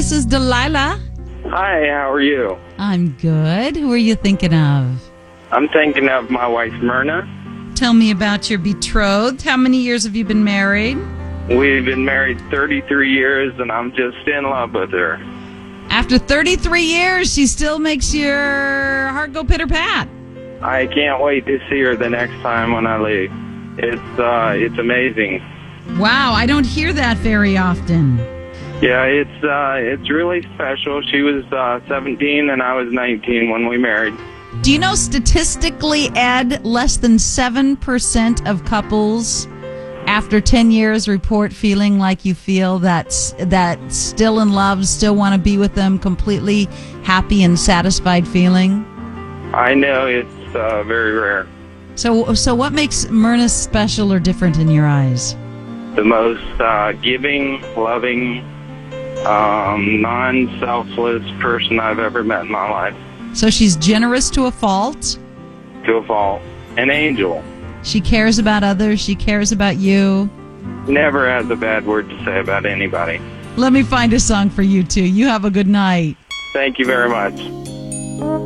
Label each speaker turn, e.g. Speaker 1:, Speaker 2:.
Speaker 1: this is Delilah.
Speaker 2: Hi, how are you?
Speaker 1: I'm good. Who are you thinking of?
Speaker 2: I'm thinking of my wife, Myrna.
Speaker 1: Tell me about your betrothed. How many years have you been married?
Speaker 2: We've been married 33 years, and I'm just in love with her.
Speaker 1: After 33 years, she still makes your heart go pitter-pat.
Speaker 2: I can't wait to see her the next time when I leave. It's amazing.
Speaker 1: Wow, I don't hear that very often.
Speaker 2: Yeah, it's really special. She was 17 and I was 19 when we married.
Speaker 1: Do you know statistically, Ed, less than 7% of couples after 10 years report feeling like you feel that still in love, still want to be with them, completely happy and satisfied feeling?
Speaker 2: I know it's very rare.
Speaker 1: So what makes Myrna special or different in your eyes?
Speaker 2: The most giving, loving, non-selfless person I've ever met in my life.
Speaker 1: So she's generous to a fault.
Speaker 2: To a fault. An angel.
Speaker 1: She cares about others. She cares about you.
Speaker 2: Never has a bad word to say about anybody.
Speaker 1: Let me find a song for you two. You have a good night.
Speaker 2: Thank you very much.